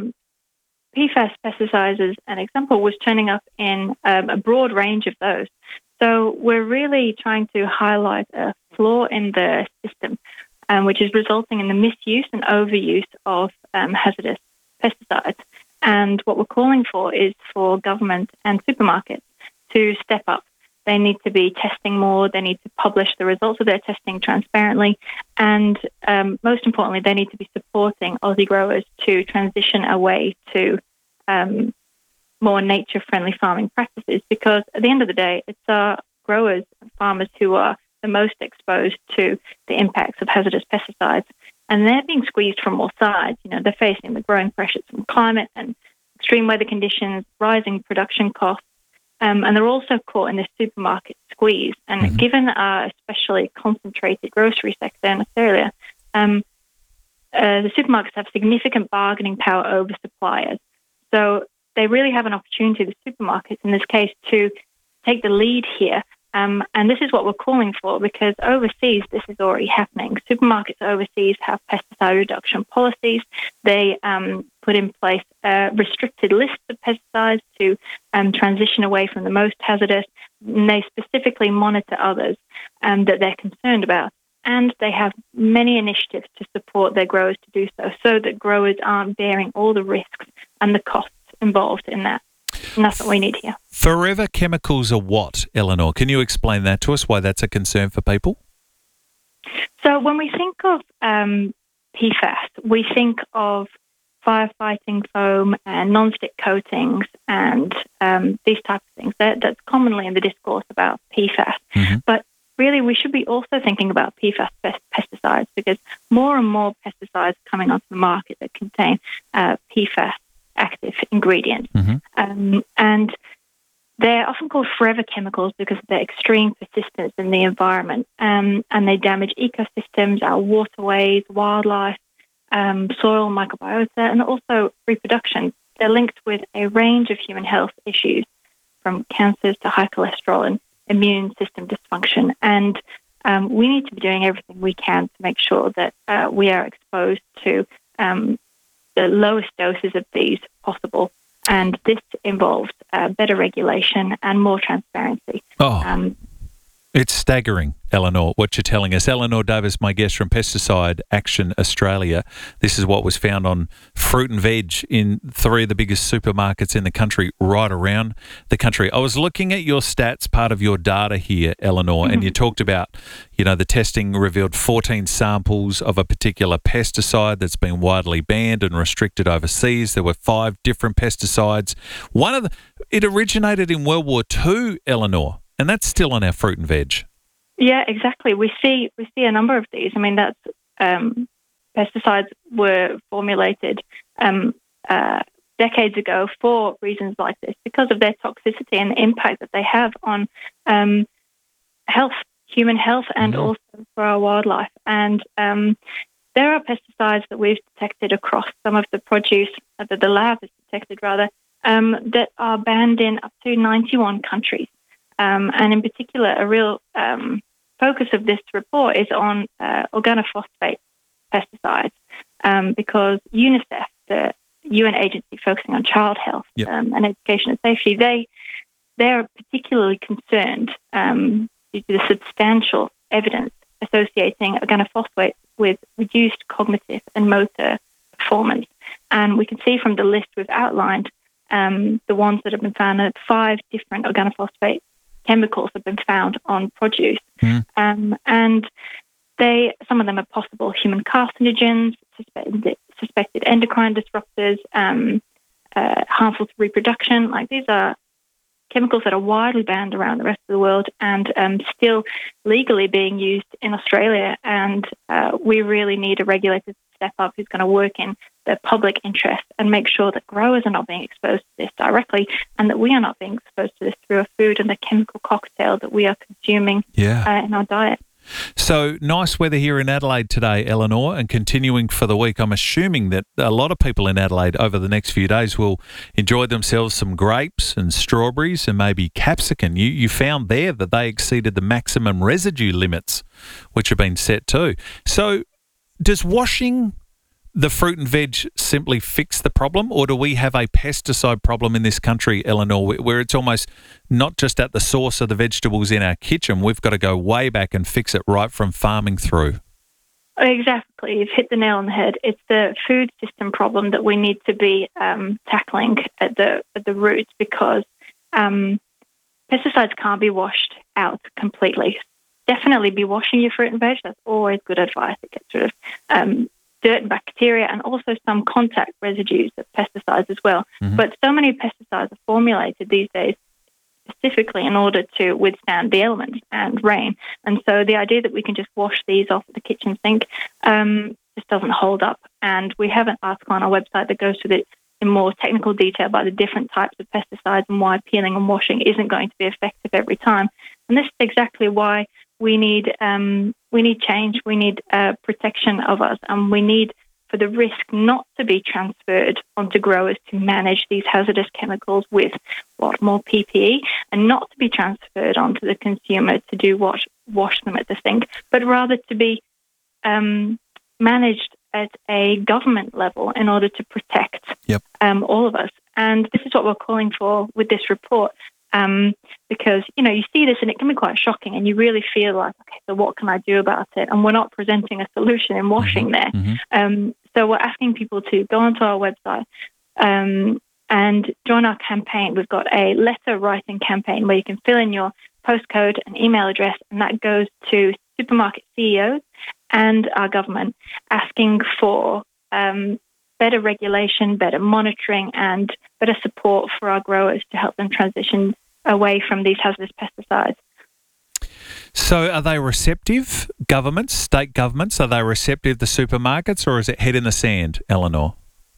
PFAS pesticides, as an example, was turning up in a broad range of those. So we're really trying to highlight a flaw in the system, which is resulting in the misuse and overuse of hazardous pesticides. And what we're calling for is for government and supermarkets to step up. They need to be testing more. They need to publish the results of their testing transparently. And most importantly, they need to be supporting Aussie growers to transition away to more nature-friendly farming practices, because at the end of the day, it's our growers and farmers who are the most exposed to the impacts of hazardous pesticides. And they're being squeezed from all sides. You know, they're facing the growing pressures from climate and extreme weather conditions, rising production costs, and they're also caught in this supermarket squeeze. And given our especially concentrated grocery sector in Australia, the supermarkets have significant bargaining power over suppliers. So they really have an opportunity, the supermarkets in this case, to take the lead here. And this is what we're calling for, because overseas this is already happening. Supermarkets overseas have pesticide reduction policies. They put in place restricted lists of pesticides to transition away from the most hazardous. And they specifically monitor others that they're concerned about. And they have many initiatives to support their growers to do so that growers aren't bearing all the risks and the costs involved in that. And that's what we need here. Forever chemicals are what, Eleanor? Can you explain that to us, why that's a concern for people? So when we think of PFAS, we think of firefighting foam and non-stick coatings and these types of things. That's commonly in the discourse about PFAS. Mm-hmm. But really, we should be also thinking about PFAS pesticides, because more and more pesticides are coming onto the market that contain PFAS active ingredients. Mm-hmm. And they're often called forever chemicals because of their extreme persistence in the environment. And they damage ecosystems, our waterways, wildlife, soil microbiota, and also reproduction. They're linked with a range of human health issues, from cancers to high cholesterol and immune system dysfunction. And we need to be doing everything we can to make sure that we are exposed to the lowest doses of these possible. And this involves better regulation and more transparency. It's staggering, Eleanor, what you're telling us. Eleanor Davis, my guest from Pesticide Action Australia. This is what was found on fruit and veg in 3 of the biggest supermarkets in the country, right around the country. I was looking at your stats, part of your data here, Eleanor, and you talked about, the testing revealed 14 samples of a particular pesticide that's been widely banned and restricted overseas. There were 5 different pesticides. It originated in World War II, Eleanor. And that's still on our fruit and veg. Yeah, exactly. We see a number of these. I mean, that's pesticides were formulated decades ago for reasons like this, because of their toxicity and the impact that they have on health, human health, and also for our wildlife. And there are pesticides that we've detected across some of the produce that the lab has detected, that are banned in up to 91 countries. And in particular, a real focus of this report is on organophosphate pesticides, because UNICEF, the UN agency focusing on child health and education and safety, they are particularly concerned due to the substantial evidence associating organophosphate with reduced cognitive and motor performance. And we can see from the list we've outlined the ones that have been found, that 5 different organophosphate chemicals have been found on produce, and some of them are possible human carcinogens, suspected endocrine disruptors, harmful to reproduction. Like, these are chemicals that are widely banned around the rest of the world and still legally being used in Australia. And we really need a regulator to step up who's going to work in the public interest and make sure that growers are not being exposed to this directly, and that we are not being exposed to this through our food and the chemical cocktail that we are consuming in our diet. So, nice weather here in Adelaide today, Eleanor, and continuing for the week. I'm assuming that a lot of people in Adelaide over the next few days will enjoy themselves some grapes and strawberries and maybe capsicum. You found there that they exceeded the maximum residue limits, which have been set too. So, does washing the fruit and veg simply fix the problem, or do we have a pesticide problem in this country, Eleanor, where it's almost not just at the source of the vegetables in our kitchen? We've got to go way back and fix it right from farming through. Exactly. You've hit the nail on the head. It's the food system problem that we need to be tackling at the roots, because pesticides can't be washed out completely. Definitely be washing your fruit and veg. That's always good advice. It gets rid of dirt and bacteria, and also some contact residues of pesticides as well. But so many pesticides are formulated these days specifically in order to withstand the elements and rain. And so the idea that we can just wash these off the kitchen sink just doesn't hold up. And we have an article on our website that goes through it in more technical detail about the different types of pesticides and why peeling and washing isn't going to be effective every time. And this is exactly why we need change. We need protection of us, and we need for the risk not to be transferred onto growers to manage these hazardous chemicals with more PPE, and not to be transferred onto the consumer to do wash them at the sink, but rather to be managed at a government level in order to protect all of us. And this is what we're calling for with this report. Because, you see this and it can be quite shocking, and you really feel like, okay, so what can I do about it? And we're not presenting a solution in washing there. So we're asking people to go onto our website and join our campaign. We've got a letter writing campaign where you can fill in your postcode and email address, and that goes to supermarket CEOs and our government, asking for better regulation, better monitoring, and better support for our growers to help them transition away from these hazardous pesticides. So are they receptive, governments, state governments? Are they receptive, the supermarkets, or is it head in the sand, Eleanor?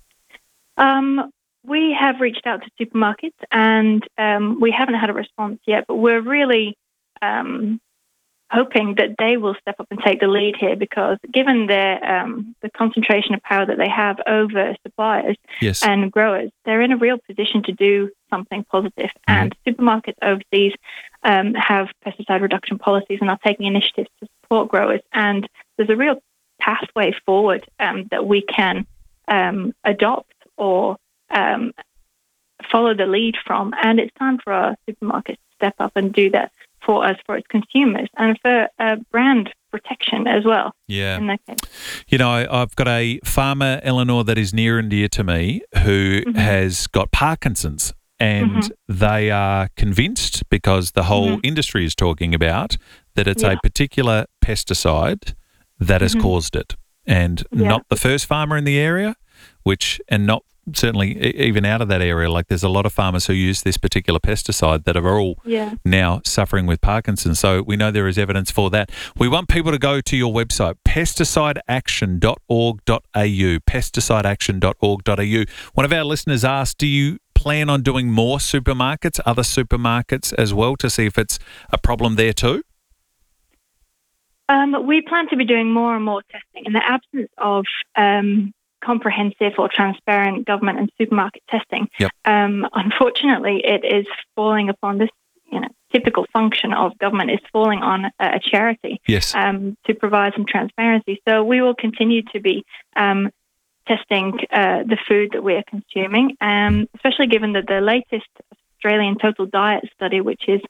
We have reached out to supermarkets, and we haven't had a response yet, but we're really hoping that they will step up and take the lead here, because given their the concentration of power that they have over suppliers and growers, they're in a real position to do something positive. And supermarkets overseas have pesticide reduction policies and are taking initiatives to support growers. And there's a real pathway forward that we can adopt or follow the lead from. And it's time for our supermarkets to step up and do that for us, for its consumers, and for brand protection as well. Yeah. In that case. You know, I've got a farmer, Eleanor, that is near and dear to me who has got Parkinson's, and they are convinced, because the whole industry is talking about, that it's a particular pesticide that has caused it. And not the first farmer in the area, and not certainly even out of that area. Like, there's a lot of farmers who use this particular pesticide that are all now suffering with Parkinson's. So we know there is evidence for that. We want people to go to your website, pesticideaction.org.au, pesticideaction.org.au. One of our listeners asked, do you plan on doing more supermarkets, other supermarkets as well, to see if it's a problem there too? We plan to be doing more and more testing. In the absence of comprehensive or transparent government and supermarket testing, unfortunately, it is falling upon this, typical function of government is falling on a charity to provide some transparency. So we will continue to be testing the food that we are consuming, especially given that the latest Australian Total Diet study, which is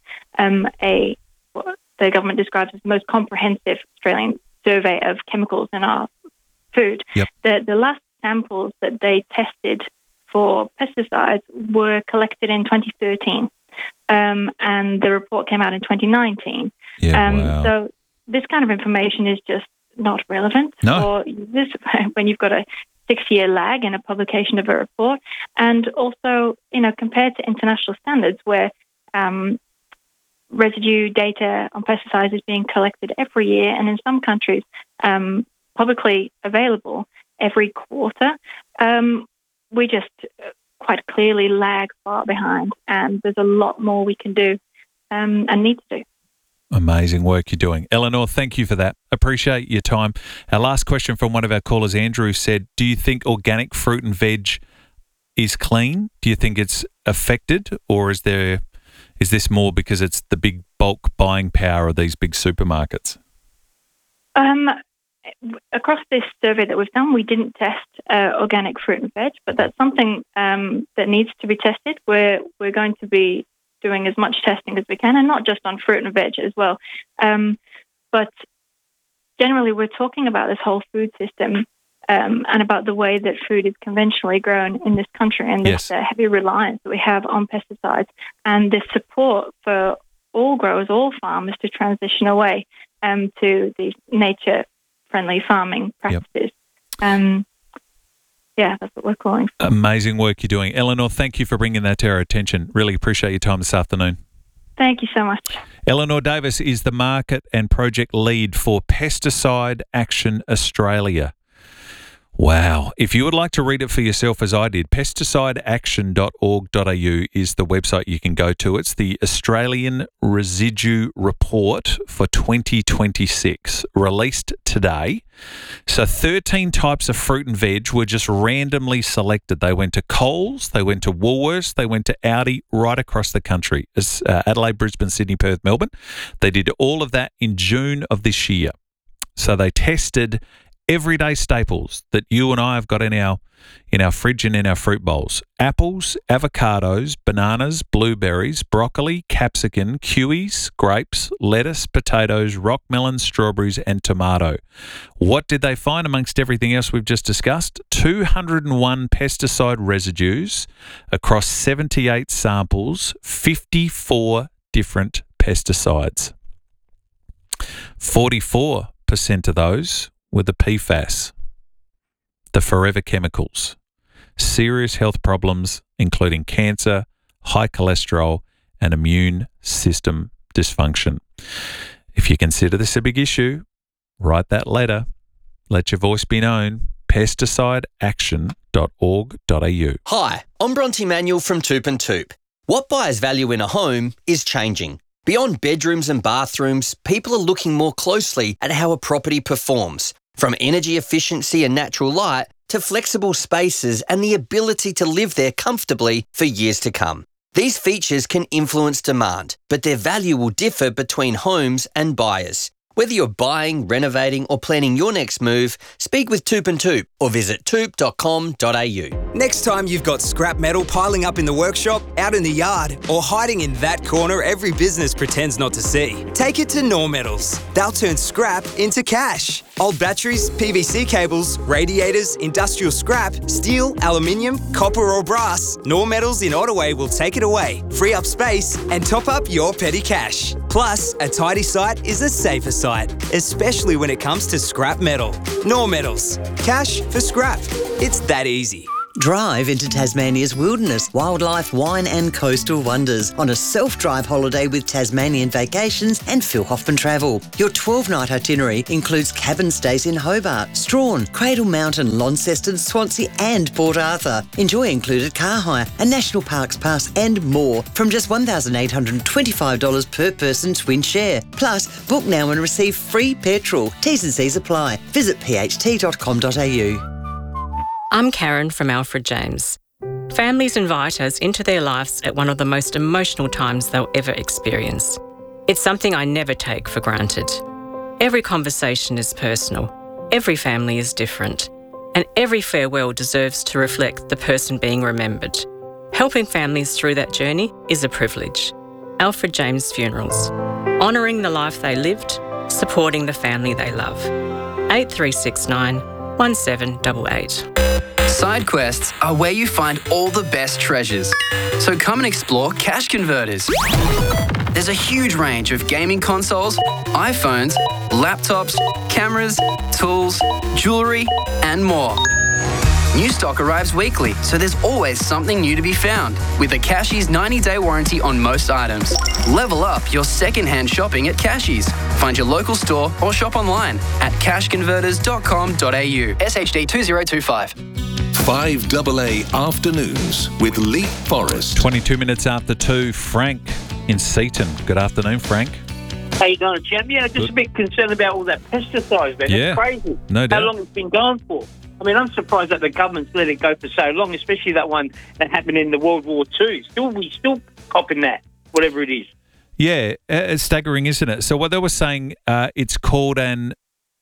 the government describes as the most comprehensive Australian survey of chemicals in our food. The last samples that they tested for pesticides were collected in 2013, and the report came out in 2019. So this kind of information is just not relevant for this when you've got a 6-year lag in a publication of a report, and also, compared to international standards where residue data on pesticides is being collected every year, and in some countries publicly available every quarter, we just quite clearly lag far behind, and there's a lot more we can do and need to do. Amazing work you're doing. Eleanor, thank you for that. Appreciate your time. Our last question from one of our callers, Andrew, said, do you think organic fruit and veg is clean? Do you think it's affected, or is this more because it's the big bulk buying power of these big supermarkets? Across this survey that we've done, we didn't test organic fruit and veg, but that's something that needs to be tested. We're going to be doing as much testing as we can, and not just on fruit and veg as well. But generally, we're talking about this whole food system and about the way that food is conventionally grown in this country, and this heavy reliance that we have on pesticides, and this support for all growers, all farmers to transition away to these nature-friendly farming practices. That's what we're calling for. Amazing work you're doing. Eleanor, thank you for bringing that to our attention. Really appreciate your time this afternoon. Thank you so much. Eleanor Davis is the market and project lead for Pesticide Action Australia. Wow. If you would like to read it for yourself as I did, pesticideaction.org.au is the website you can go to. It's the Australian Residue Report for 2026, released today. So 13 types of fruit and veg were just randomly selected. They went to Coles, they went to Woolworths, they went to Aldi, right across the country. Adelaide, Brisbane, Sydney, Perth, Melbourne. They did all of that in June of this year. So they tested everyday staples that you and I have got in our fridge and in our fruit bowls. Apples, avocados, bananas, blueberries, broccoli, capsicum, kiwis, grapes, lettuce, potatoes, rock melons, strawberries and tomato. What did they find amongst everything else we've just discussed? 201 pesticide residues across 78 samples, 54 different pesticides. 44% of those were the PFAS, the forever chemicals, serious health problems including cancer, high cholesterol and immune system dysfunction. If you consider this a big issue, write that letter. Let your voice be known. pesticideaction.org.au. Hi, I'm Bronte Manuel from Toop and Toop. What buyers value in a home is changing. Beyond bedrooms and bathrooms, people are looking more closely at how a property performs. From energy efficiency and natural light to flexible spaces and the ability to live there comfortably for years to come. These features can influence demand, but their value will differ between homes and buyers. Whether you're buying, renovating or planning your next move, speak with Toop and Toop or visit toop.com.au. Next time you've got scrap metal piling up in the workshop, out in the yard, or hiding in that corner every business pretends not to see, take it to Nor Metals. They'll turn scrap into cash. Old batteries, PVC cables, radiators, industrial scrap, steel, aluminium, copper or brass, Nor Metals in Ottaway will take it away, free up space and top up your petty cash. Plus, a tidy site is a safer site, especially when it comes to scrap metal. Nor Metals. Cash for scrap. It's that easy. Drive into Tasmania's wilderness, wildlife, wine and coastal wonders on a self-drive holiday with Tasmanian Vacations and Phil Hoffman Travel. Your 12-night itinerary includes cabin stays in Hobart, Strahan, Cradle Mountain, Launceston, Swansea and Port Arthur. Enjoy included car hire, a National Parks Pass and more from just $1,825 per person twin share. Plus, book now and receive free petrol. T's and C's apply. Visit pht.com.au. I'm Karen from Alfred James. Families invite us into their lives at one of the most emotional times they'll ever experience. It's something I never take for granted. Every conversation is personal, every family is different, and every farewell deserves to reflect the person being remembered. Helping families through that journey is a privilege. Alfred James Funerals. Honouring the life they lived, supporting the family they love. 8369 1788. Side quests are where you find all the best treasures. So come and explore Cash Converters. There's a huge range of gaming consoles, iPhones, laptops, cameras, tools, jewellery, and more. New stock arrives weekly, so there's always something new to be found. With a Cashies 90-day warranty on most items. Level up your second-hand shopping at Cashies. Find your local store or shop online at cashconverters.com.au. SHD 2025. 5AA Afternoons with Lee Forrest. 22 minutes after 2, Frank in Seaton. Good afternoon, Frank. How you going, Jim? Yeah, just a bit concerned about all that pesticides, man. Yeah, it's crazy. no doubt. How long it's been going for. I mean, I'm surprised that the government's let it go for so long, especially that one that happened in the World War II. We still copping that, whatever it is. Yeah, it's staggering, isn't it? So what they were saying, it's called an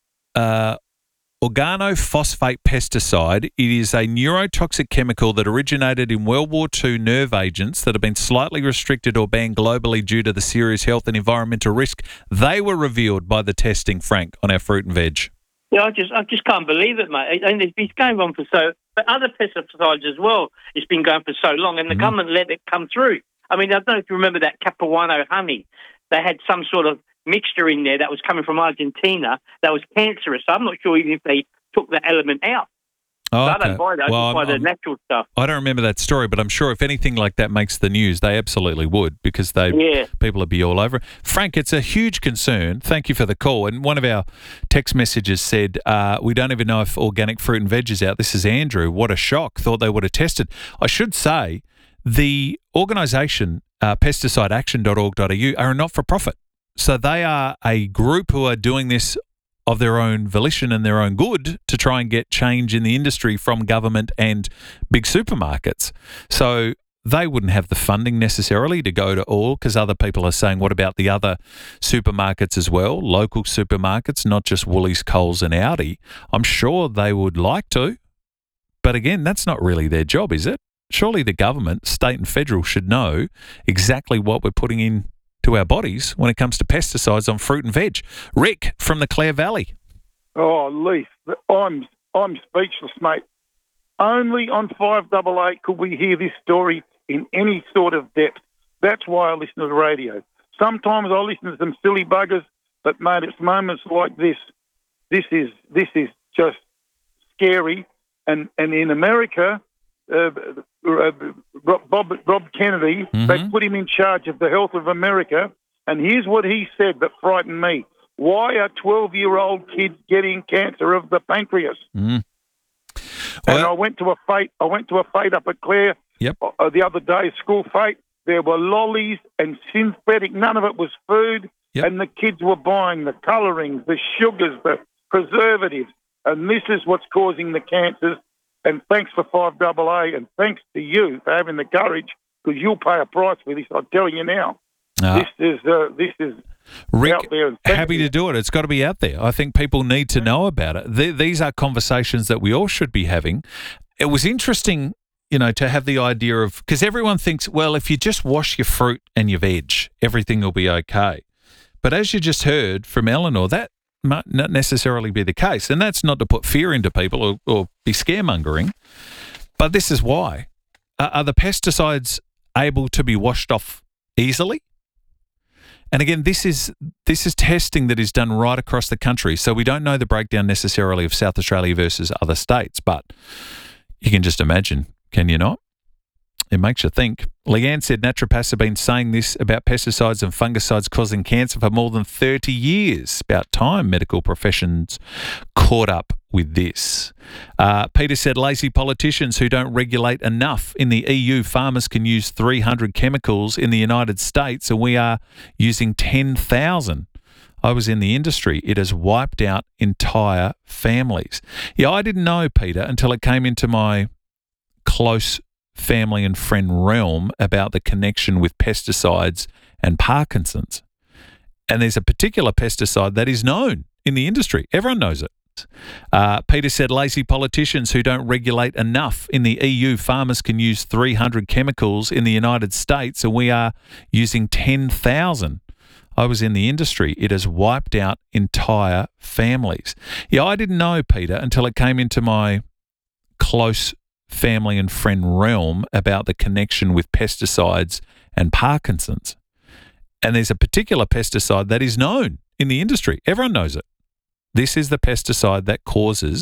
organophosphate pesticide. It is a neurotoxic chemical that originated in World War II nerve agents that have been slightly restricted or banned globally due to the serious health and environmental risk. They were revealed by the testing, Frank, on our fruit and veg. Yeah, I just can't believe it, mate. And it's been going on but other pesticides as well. It's been going for so long, and the government let it come through. I mean, I don't know if you remember that Capuano honey. They had some sort of mixture in there that was coming from Argentina that was cancerous. So I'm not sure even if they took that element out. Oh, so okay. I don't buy that. I just buy the natural stuff. I don't remember that story, but I'm sure if anything like that makes the news, they absolutely would because people would be all over it. Frank, it's a huge concern. Thank you for the call. And one of our text messages said, we don't even know if organic fruit and veg is out. This is Andrew. What a shock. Thought they would have tested. I should say the organisation, pesticideaction.org.au, are a not-for-profit. So they are a group who are doing this of their own volition and their own good to try and get change in the industry from government and big supermarkets. So they wouldn't have the funding necessarily to go to all, because other people are saying, what about the other supermarkets as well, local supermarkets, not just Woolies, Coles and Aldi? I'm sure they would like to, but again, that's not really their job, is it? Surely the government, state and federal, should know exactly what we're putting in to our bodies when it comes to pesticides on fruit and veg. Rick from the Clare Valley. Oh, Leith, I'm speechless, mate. Only on 5AA could we hear this story in any sort of depth. That's why I listen to the radio. Sometimes I listen to some silly buggers, but mate, it's moments like this. This is just scary. And in America, Rob Kennedy, they put him in charge of the health of America, and here's what he said that frightened me. Why are 12-year-old kids getting cancer of the pancreas? And I went to a fete up at Clare the other day, school fete. There were lollies and synthetic, none of it was food, and the kids were buying the colourings, the sugars, the preservatives, and this is what's causing the cancers. And thanks for 5AA, and thanks to you for having the courage, because you'll pay a price for this. I'm telling you now, this is Rick, out there. And happy to do it. It's got to be out there. I think people need to know about it. These are conversations that we all should be having. It was interesting, to have the idea of, because everyone thinks, well, if you just wash your fruit and your veg, everything will be okay. But as you just heard from Eleanor, that might not necessarily be the case. And that's not to put fear into people or be scaremongering, but this is why. Are the pesticides able to be washed off easily? And again, this is testing that is done right across the country. So we don't know the breakdown necessarily of South Australia versus other states, but you can just imagine, can you not? It makes you think. Leanne said naturopaths have been saying this about pesticides and fungicides causing cancer for more than 30 years. About time medical professions caught up with this. Peter said lazy politicians who don't regulate enough. In the EU, farmers can use 300 chemicals. In the United States, and we are using 10,000. I was in the industry. It has wiped out entire families. Yeah, I didn't know, Peter, until it came into my close family and friend realm about the connection with pesticides and Parkinson's. And there's a particular pesticide that is known in the industry. Everyone knows it. Peter said lazy politicians who don't regulate enough. In the EU, farmers can use 300 chemicals. In the United States, and we are using 10,000. I was in the industry. It has wiped out entire families. Yeah, I didn't know, Peter, until it came into my close family and friend realm about the connection with pesticides and Parkinson's. And there's a particular pesticide that is known in the industry. Everyone knows it. This is the pesticide that causes